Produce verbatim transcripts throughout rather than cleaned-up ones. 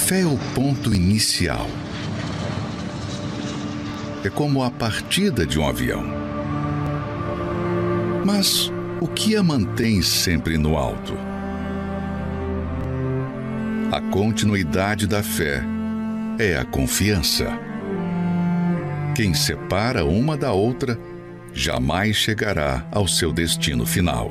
fé é o ponto inicial. É como a partida de um avião. Mas o que a mantém sempre no alto? A continuidade da fé é a confiança. Quem separa uma da outra jamais chegará ao seu destino final.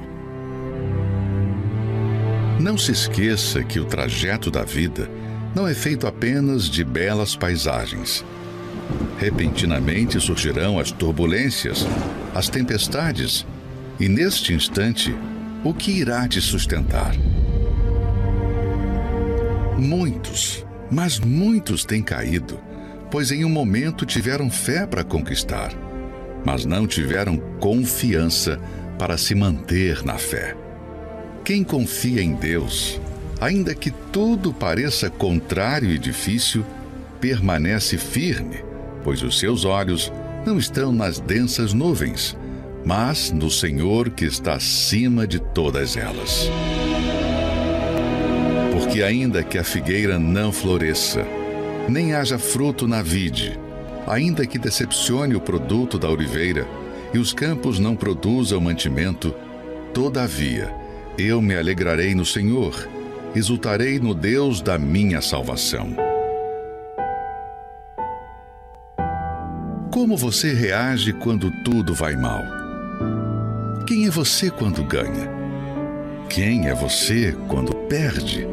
Não se esqueça que o trajeto da vida não é feito apenas de belas paisagens. Repentinamente surgirão as turbulências, as tempestades, e neste instante, o que irá te sustentar? Muitos, mas muitos têm caído, pois em um momento tiveram fé para conquistar, mas não tiveram confiança para se manter na fé. Quem confia em Deus, ainda que tudo pareça contrário e difícil, permanece firme, pois os seus olhos não estão nas densas nuvens, mas no Senhor que está acima de todas elas. Porque ainda que a figueira não floresça, nem haja fruto na vide, ainda que decepcione o produto da oliveira e os campos não produzam mantimento, todavia eu me alegrarei no Senhor, exultarei no Deus da minha salvação. Como você reage quando tudo vai mal? Quem é você quando ganha? Quem é você quando perde?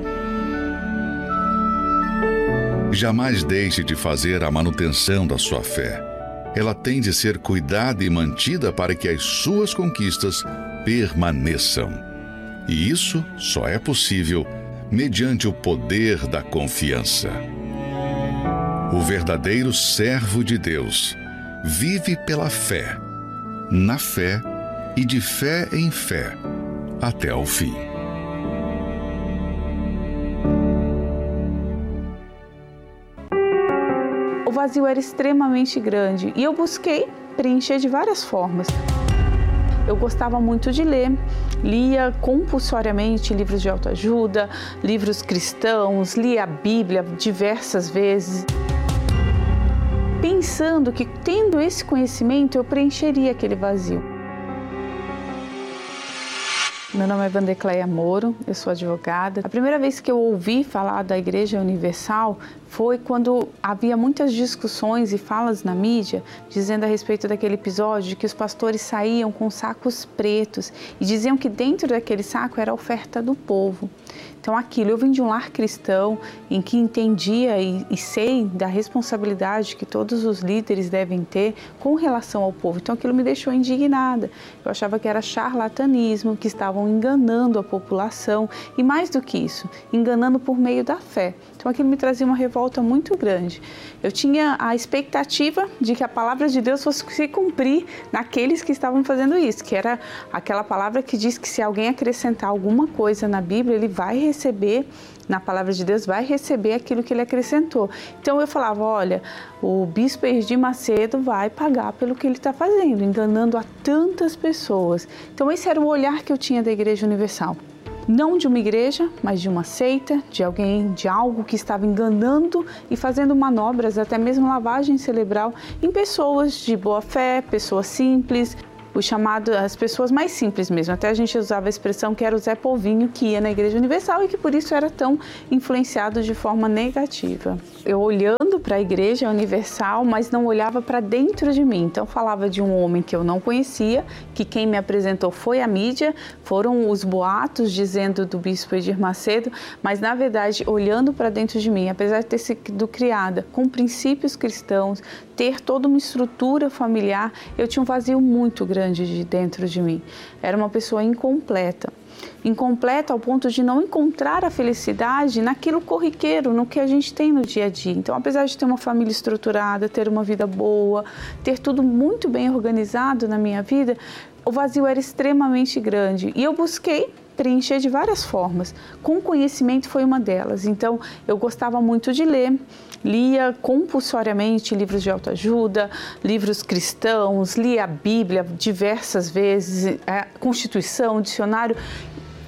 Jamais deixe de fazer a manutenção da sua fé. Ela tem de ser cuidada e mantida para que as suas conquistas permaneçam. E isso só é possível mediante o poder da confiança. O verdadeiro servo de Deus vive pela fé, na fé e de fé em fé, até ao fim. O vazio era extremamente grande e eu busquei preencher de várias formas. Eu gostava muito de ler, lia compulsoriamente livros de autoajuda, livros cristãos, lia a Bíblia diversas vezes, pensando que, tendo esse conhecimento, eu preencheria aquele vazio. Meu nome é Vandecleia Moro, eu sou advogada. A primeira vez que eu ouvi falar da Igreja Universal foi quando havia muitas discussões e falas na mídia dizendo a respeito daquele episódio de que os pastores saíam com sacos pretos e diziam que dentro daquele saco era a oferta do povo. Então aquilo, eu vim de um lar cristão em que entendia e, e sei da responsabilidade que todos os líderes devem ter com relação ao povo. Então aquilo me deixou indignada. Eu achava que era charlatanismo, que estavam enganando a população e mais do que isso, enganando por meio da fé. Então aquilo me trazia uma revolta muito grande. Eu tinha a expectativa de que a palavra de Deus fosse se cumprir naqueles que estavam fazendo isso, que era aquela palavra que diz que se alguém acrescentar alguma coisa na Bíblia, ele vai receber, na palavra de Deus, vai receber aquilo que ele acrescentou. Então eu falava, olha, o bispo Edir Macedo vai pagar pelo que ele está fazendo, enganando a tantas pessoas. Então esse era o olhar que eu tinha da Igreja Universal. Não de uma igreja, mas de uma seita, de alguém, de algo que estava enganando e fazendo manobras, até mesmo lavagem cerebral, em pessoas de boa fé, pessoas simples, o chamado, as pessoas mais simples mesmo. Até a gente usava a expressão que era o Zé Povinho que ia na Igreja Universal e que por isso era tão influenciado de forma negativa. Eu olhando para a Igreja Universal, mas não olhava para dentro de mim. Então falava de um homem que eu não conhecia, que quem me apresentou foi a mídia, foram os boatos dizendo do bispo Edir Macedo, mas na verdade olhando para dentro de mim, apesar de ter sido criada com princípios cristãos, ter toda uma estrutura familiar, eu tinha um vazio muito grande de dentro de mim. Era uma pessoa incompleta. Incompleta ao ponto de não encontrar a felicidade naquilo corriqueiro, no que a gente tem no dia a dia. Então, apesar de ter uma família estruturada, ter uma vida boa, ter tudo muito bem organizado na minha vida, o vazio era extremamente grande. E eu busquei preencher de várias formas. Com conhecimento foi uma delas. Então, eu gostava muito de ler, lia compulsoriamente livros de autoajuda, livros cristãos, lia a Bíblia diversas vezes, a Constituição, dicionário.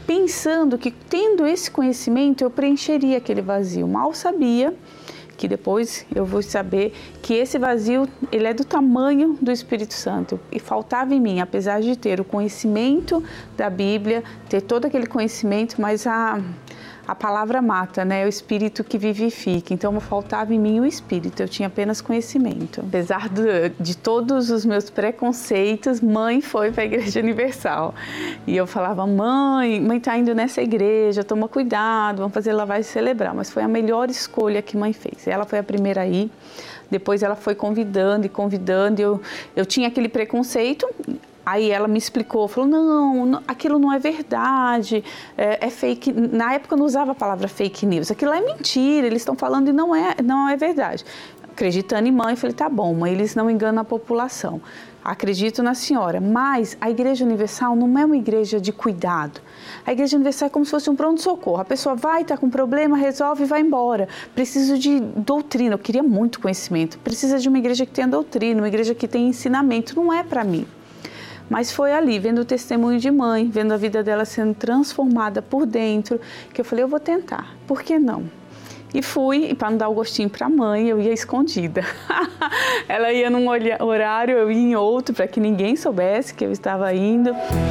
pensando que, tendo esse conhecimento, eu preencheria aquele vazio. Mal sabia que depois eu vou saber que esse vazio, ele é do tamanho do Espírito Santo. E faltava em mim, apesar de ter o conhecimento da Bíblia, ter todo aquele conhecimento, mas a... A palavra mata, né? É o Espírito que vivifica. Então, faltava em mim o Espírito, eu tinha apenas conhecimento. Apesar de, de todos os meus preconceitos, mãe foi para a Igreja Universal. E eu falava, mãe, mãe está indo nessa igreja, toma cuidado, vamos fazer lavagem cerebral. Mas foi a melhor escolha que mãe fez. Ela foi a primeira a ir, depois ela foi convidando e convidando. Eu, eu tinha aquele preconceito. Aí ela me explicou, falou, não, não, aquilo não é verdade, é, é fake. Na época eu não usava a palavra fake news, aquilo é mentira, eles estão falando e não é, não é verdade. Acreditando em mãe, eu falei, tá bom, mãe, eles não enganam a população. Acredito na senhora, mas a Igreja Universal não é uma igreja de cuidado. A Igreja Universal é como se fosse um pronto-socorro. A pessoa vai, está com problema, resolve e vai embora. Preciso de doutrina, eu queria muito conhecimento. Precisa de uma igreja que tenha doutrina, uma igreja que tenha ensinamento, não é para mim. Mas foi ali, vendo o testemunho de mãe, vendo a vida dela sendo transformada por dentro, que eu falei, eu vou tentar, por que não? E fui, e para não dar o gostinho para a mãe, eu ia escondida. Ela ia num horário, eu ia em outro, para que ninguém soubesse que eu estava indo.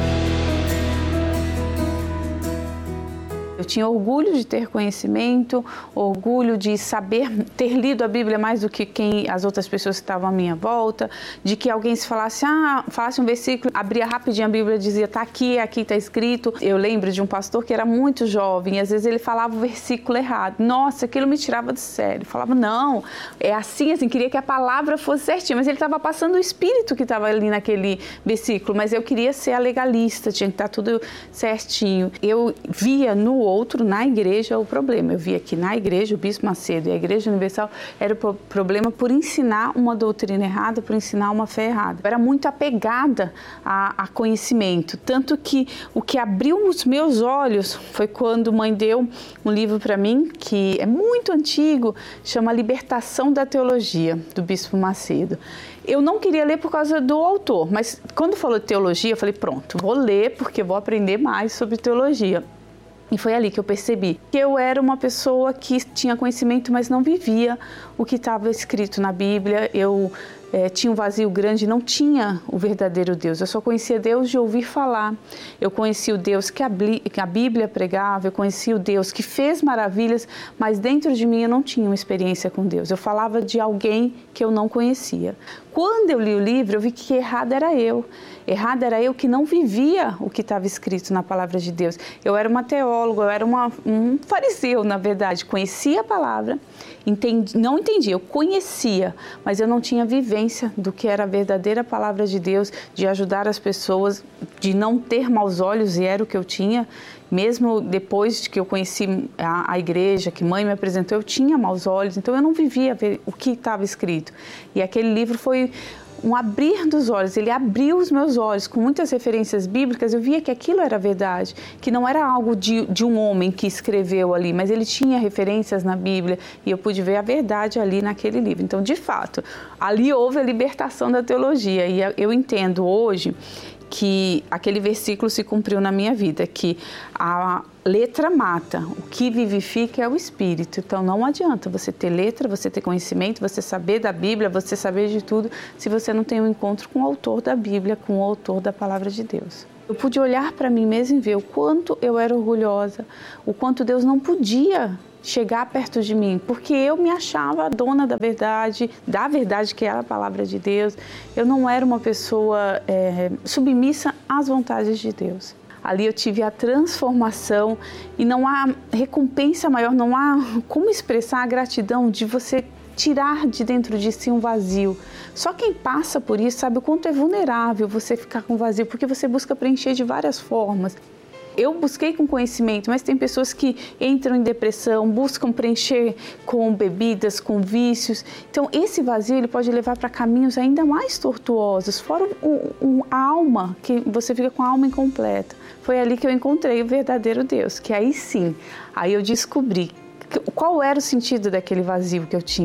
Eu tinha orgulho de ter conhecimento, orgulho de saber, ter lido a Bíblia mais do que quem, as outras pessoas que estavam à minha volta, de que alguém se falasse, ah, falasse um versículo, abria rapidinho a Bíblia e dizia, tá aqui, aqui está escrito. Eu lembro de um pastor que era muito jovem, e às vezes ele falava o versículo errado. Nossa, aquilo me tirava do sério. Falava, não, é assim, assim, queria que a palavra fosse certinha, mas ele estava passando o espírito que estava ali naquele versículo, mas eu queria ser a legalista, tinha que estar tudo certinho. Eu via no outro, na igreja, o problema. Eu via que na igreja, o Bispo Macedo e a Igreja Universal era o problema por ensinar uma doutrina errada, por ensinar uma fé errada. Eu era muito apegada a, a conhecimento, tanto que o que abriu os meus olhos foi quando mãe deu um livro para mim, que é muito antigo, chama Libertação da Teologia, do Bispo Macedo. Eu não queria ler por causa do autor, mas quando falou de teologia, eu falei, pronto, vou ler porque vou aprender mais sobre teologia. E foi ali que eu percebi que eu era uma pessoa que tinha conhecimento, mas não vivia o que estava escrito na Bíblia. Eu é, tinha um vazio grande, não tinha o verdadeiro Deus. Eu só conhecia Deus de ouvir falar. Eu conhecia o Deus que a, que a Bíblia pregava, eu conhecia o Deus que fez maravilhas, mas dentro de mim eu não tinha uma experiência com Deus. Eu falava de alguém que eu não conhecia. Quando eu li o livro, eu vi que errado era eu. Errado era eu que não vivia o que estava escrito na palavra de Deus. Eu era uma teóloga, eu era uma, um fariseu, na verdade. Conhecia a palavra, entendi, não entendia, eu conhecia, mas eu não tinha vivência do que era a verdadeira palavra de Deus, de ajudar as pessoas, de não ter maus olhos, e era o que eu tinha. Mesmo depois de que eu conheci a, a igreja, que mãe me apresentou, eu tinha maus olhos, então eu não vivia o que estava escrito. E aquele livro foi um abrir dos olhos, ele abriu os meus olhos com muitas referências bíblicas. Eu via que aquilo era verdade, que não era algo de, de um homem que escreveu ali, mas ele tinha referências na Bíblia e eu pude ver a verdade ali naquele livro. Então, de fato, ali houve a libertação da teologia e eu entendo hoje que aquele versículo se cumpriu na minha vida, que a letra mata, o que vivifica é o Espírito. Então não adianta você ter letra, você ter conhecimento, você saber da Bíblia, você saber de tudo, se você não tem um encontro com o autor da Bíblia, com o autor da Palavra de Deus. Eu pude olhar para mim mesma e ver o quanto eu era orgulhosa, o quanto Deus não podia chegar perto de mim, porque eu me achava a dona da verdade, da verdade que era a palavra de Deus. Eu não era uma pessoa é, submissa às vontades de Deus. Ali eu tive a transformação e não há recompensa maior, não há como expressar a gratidão de você tirar de dentro de si um vazio. Só quem passa por isso sabe o quanto é vulnerável você ficar com vazio, porque você busca preencher de várias formas. Eu busquei com conhecimento, mas tem pessoas que entram em depressão, buscam preencher com bebidas, com vícios. Então, esse vazio ele pode levar para caminhos ainda mais tortuosos, fora o, o, a alma, que você fica com a alma incompleta. Foi ali que eu encontrei o verdadeiro Deus, que aí sim, aí eu descobri qual era o sentido daquele vazio que eu tinha.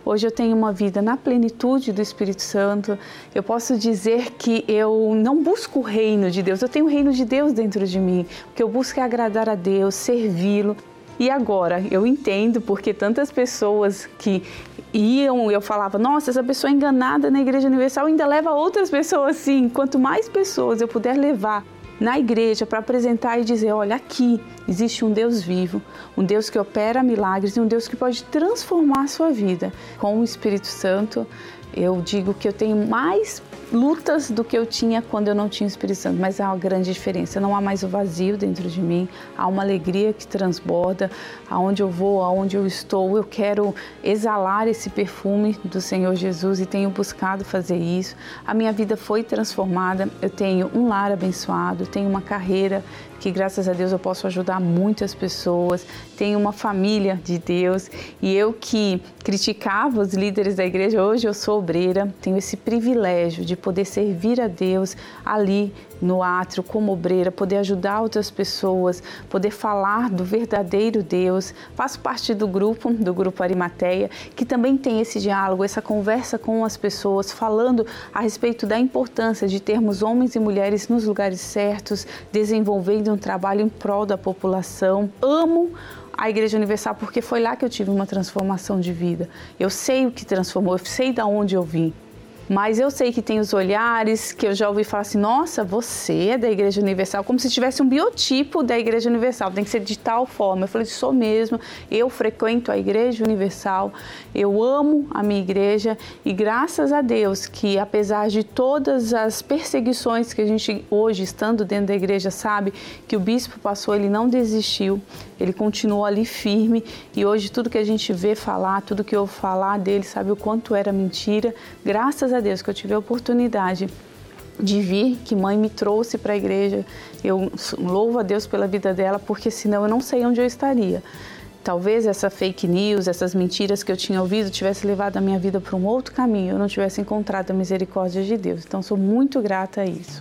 Hoje eu tenho uma vida na plenitude do Espírito Santo. Eu posso dizer que eu não busco o reino de Deus, eu tenho o reino de Deus dentro de mim. O que eu busco é agradar a Deus, servi-lo. E agora eu entendo porque tantas pessoas que iam, eu falava, nossa, essa pessoa é enganada na Igreja Universal ainda leva outras pessoas assim. Quanto mais pessoas eu puder levar na igreja para apresentar e dizer, olha, aqui existe um Deus vivo, um Deus que opera milagres e um Deus que pode transformar a sua vida. Com o Espírito Santo, eu digo que eu tenho mais lutas do que eu tinha quando eu não tinha o Espírito Santo, mas há uma grande diferença, não há mais o vazio dentro de mim, há uma alegria que transborda, aonde eu vou, aonde eu estou, eu quero exalar esse perfume do Senhor Jesus e tenho buscado fazer isso. A minha vida foi transformada, eu tenho um lar abençoado, tenho uma carreira que graças a Deus eu posso ajudar muitas pessoas, tenho uma família de Deus e eu que criticava os líderes da igreja, hoje eu sou obreira, tenho esse privilégio de poder servir a Deus ali no átrio como obreira, poder ajudar outras pessoas, poder falar do verdadeiro Deus. Faço parte do grupo, do grupo Arimateia, que também tem esse diálogo, essa conversa com as pessoas, falando a respeito da importância de termos homens e mulheres nos lugares certos, desenvolvendo um trabalho em prol da população. Amo a Igreja Universal porque foi lá que eu tive uma transformação de vida. Eu sei o que transformou, eu sei de onde eu vim. Mas eu sei que tem os olhares que eu já ouvi falar assim, nossa, você é da Igreja Universal, como se tivesse um biotipo da Igreja Universal, tem que ser de tal forma. Eu falei, sou mesmo, eu frequento a Igreja Universal, eu amo a minha igreja e graças a Deus que apesar de todas as perseguições que a gente hoje, estando dentro da igreja, sabe que o bispo passou, ele não desistiu, ele continuou ali firme e hoje tudo que a gente vê falar, tudo que eu ouvo falar dele, sabe o quanto era mentira, graças a Deus que eu tive a oportunidade de vir, que mãe me trouxe para a igreja. Eu louvo a Deus pela vida dela, porque senão eu não sei onde eu estaria. Talvez essa fake news, essas mentiras que eu tinha ouvido tivesse levado a minha vida para um outro caminho, eu não tivesse encontrado a misericórdia de Deus. Então sou muito grata a isso.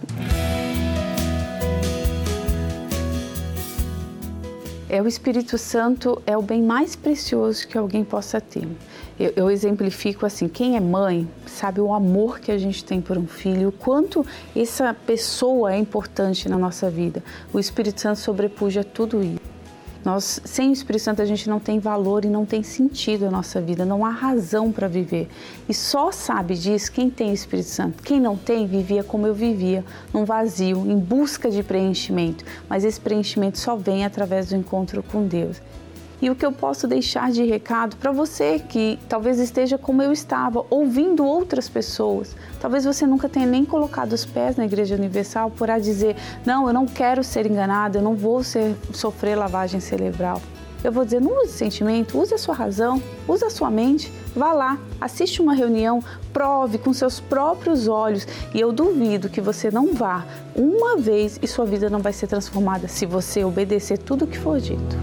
É, o Espírito Santo é o bem mais precioso que alguém possa ter. Eu, eu exemplifico assim, quem é mãe sabe o amor que a gente tem por um filho, o quanto essa pessoa é importante na nossa vida. O Espírito Santo sobrepuja tudo isso. Nós, sem o Espírito Santo, a gente não tem valor e não tem sentido a nossa vida, não há razão para viver. E só sabe disso quem tem o Espírito Santo. Quem não tem, vivia como eu vivia, num vazio, em busca de preenchimento. Mas esse preenchimento só vem através do encontro com Deus. E o que eu posso deixar de recado para você que talvez esteja como eu estava, ouvindo outras pessoas. Talvez você nunca tenha nem colocado os pés na Igreja Universal por a dizer, não, eu não quero ser enganado, eu não vou ser, sofrer lavagem cerebral. Eu vou dizer, não use sentimento, use a sua razão, use a sua mente, vá lá, assiste uma reunião, prove com seus próprios olhos e eu duvido que você não vá uma vez e sua vida não vai ser transformada se você obedecer tudo o que for dito.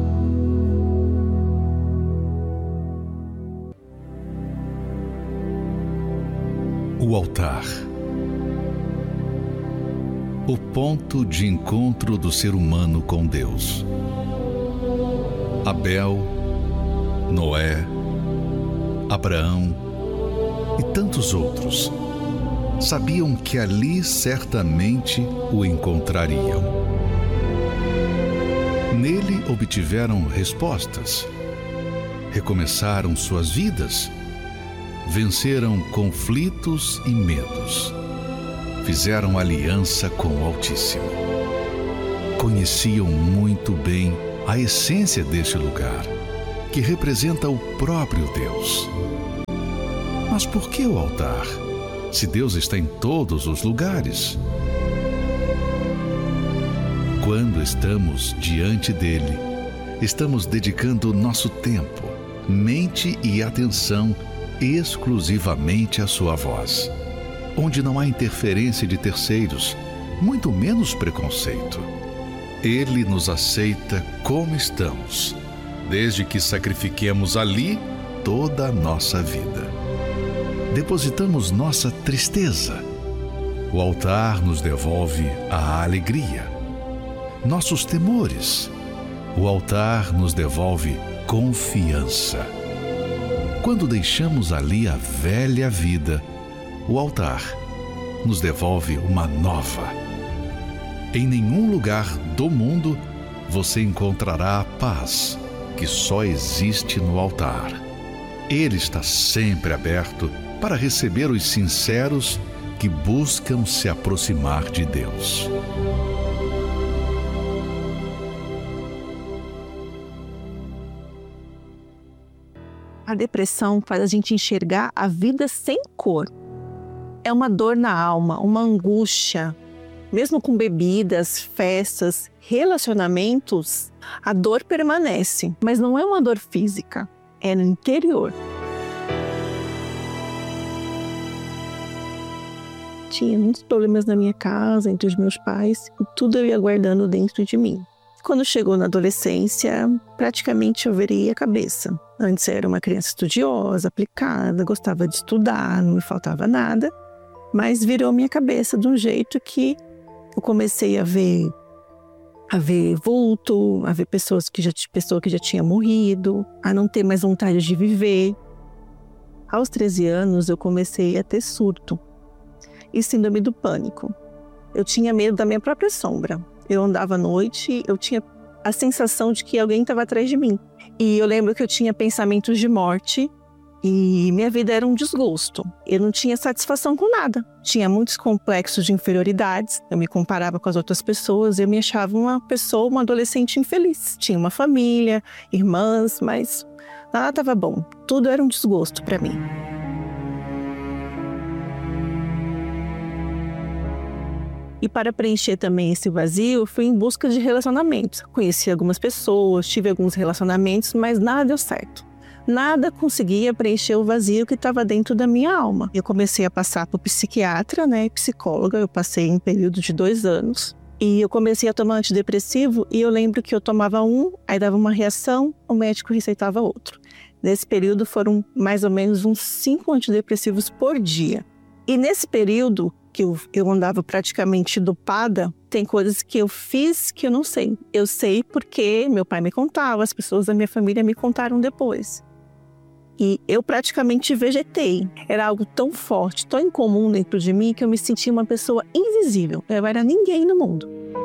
O altar. O ponto de encontro do ser humano com Deus. Abel, Noé, Abraão e tantos outros sabiam que ali certamente o encontrariam. Nele obtiveram respostas, recomeçaram suas vidas, venceram conflitos e medos, fizeram aliança com o Altíssimo. Conheciam muito bem a essência deste lugar, que representa o próprio Deus. Mas por que o altar, se Deus está em todos os lugares? Quando estamos diante dele, estamos dedicando nosso tempo, mente e atenção exclusivamente à sua voz, onde não há interferência de terceiros, muito menos preconceito. Ele nos aceita como estamos, desde que sacrifiquemos ali toda a nossa vida. Depositamos nossa tristeza. O altar nos devolve a alegria. Nossos temores. O altar nos devolve confiança. Quando deixamos ali a velha vida, o altar nos devolve uma nova. Em nenhum lugar do mundo você encontrará a paz que só existe no altar. Ele está sempre aberto para receber os sinceros que buscam se aproximar de Deus. A depressão faz a gente enxergar a vida sem cor. É uma dor na alma, uma angústia. Mesmo com bebidas, festas, relacionamentos, a dor permanece. Mas não é uma dor física, é no interior. Tinha muitos problemas na minha casa, entre os meus pais, e tudo eu ia guardando dentro de mim. Quando chegou na adolescência, praticamente eu virei a cabeça. Antes eu era uma criança estudiosa, aplicada, gostava de estudar, não me faltava nada, mas virou minha cabeça de um jeito que eu comecei a ver, a ver vulto, a ver pessoas que já, pessoa que já tinha morrido, a não ter mais vontade de viver. Aos treze anos eu comecei a ter surto e síndrome do pânico. Eu tinha medo da minha própria sombra. Eu andava à noite, eu tinha a sensação de que alguém estava atrás de mim. E eu lembro que eu tinha pensamentos de morte e minha vida era um desgosto. Eu não tinha satisfação com nada. Tinha muitos complexos de inferioridades. Eu me comparava com as outras pessoas. Eu me achava uma pessoa, uma adolescente infeliz. Tinha uma família, irmãs, mas nada estava bom. Tudo era um desgosto para mim. E para preencher também esse vazio, fui em busca de relacionamentos. Conheci algumas pessoas, tive alguns relacionamentos, mas nada deu certo. Nada conseguia preencher o vazio que estava dentro da minha alma. Eu comecei a passar por psiquiatra, né, psicóloga. Eu passei em um período de dois anos. E eu comecei a tomar antidepressivo e eu lembro que eu tomava um, aí dava uma reação, o médico receitava outro. Nesse período foram mais ou menos uns cinco antidepressivos por dia. E nesse período que eu, eu andava praticamente dopada, tem coisas que eu fiz que eu não sei. Eu sei porque meu pai me contava, as pessoas da minha família me contaram depois. E eu praticamente vegetei. Era algo tão forte, tão incomum dentro de mim, que eu me sentia uma pessoa invisível. Eu era ninguém no mundo.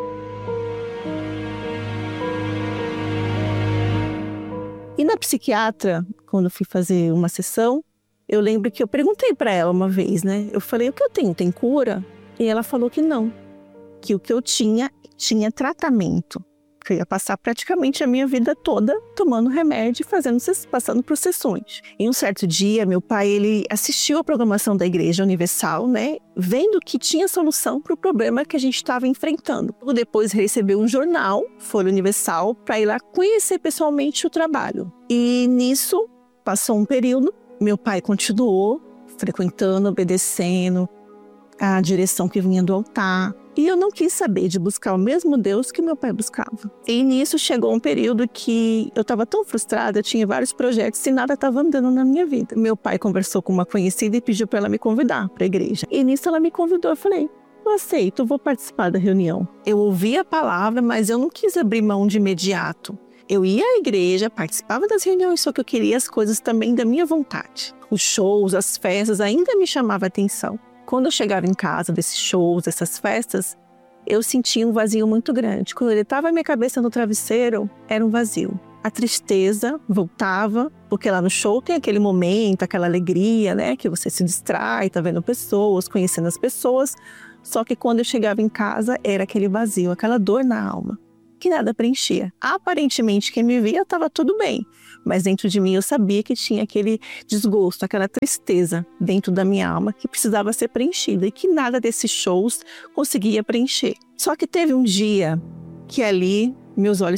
E na psiquiatra, quando eu fui fazer uma sessão, eu lembro que eu perguntei para ela uma vez, né? Eu falei, o que eu tenho, tem cura? E ela falou que não. Que o que eu tinha, tinha tratamento. Que eu ia passar praticamente a minha vida toda tomando remédio e fazendo, passando por sessões. E um certo dia, meu pai, ele assistiu a programação da Igreja Universal, né? Vendo que tinha solução para o problema que a gente estava enfrentando. Depois recebeu um jornal, Folha Universal, para ir lá conhecer pessoalmente o trabalho. E nisso, passou um período, meu pai continuou frequentando, obedecendo a direção que vinha do altar. E eu não quis saber de buscar o mesmo Deus que meu pai buscava. E nisso chegou um período que eu estava tão frustrada, tinha vários projetos e nada estava andando na minha vida. Meu pai conversou com uma conhecida e pediu para ela me convidar para a igreja. E nisso ela me convidou, eu falei, eu aceito, eu vou participar da reunião. Eu ouvi a palavra, mas eu não quis abrir mão de imediato. Eu ia à igreja, participava das reuniões, só que eu queria as coisas também da minha vontade. Os shows, as festas ainda me chamavam a atenção. Quando eu chegava em casa desses shows, dessas festas, eu sentia um vazio muito grande. Quando eu deitava a minha cabeça no travesseiro, era um vazio. A tristeza voltava, porque lá no show tem aquele momento, aquela alegria, né? Que você se distrai, tá vendo pessoas, conhecendo as pessoas. Só que quando eu chegava em casa, era aquele vazio, aquela dor na alma, que nada preenchia. Aparentemente, quem me via estava tudo bem, mas dentro de mim eu sabia que tinha aquele desgosto, aquela tristeza dentro da minha alma que precisava ser preenchida e que nada desses shows conseguia preencher. Só que teve um dia que ali meus olhos